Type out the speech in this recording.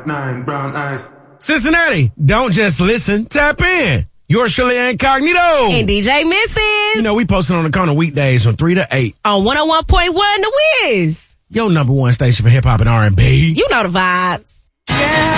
5, 9, brown eyes. Cincinnati, don't just listen, tap in. Yours truly Incognito. And DJ Mrs. You know, we posted on the corner weekdays from 3 to 8. On 101.1 The Wiz. Your number one station for hip hop and R&B. You know the vibes. Yeah.